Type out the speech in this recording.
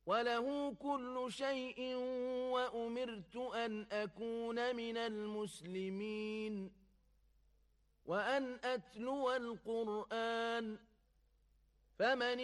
وله كل شيء وأمرت أن أكون من المسلمين وأن أتلو القرآن فمن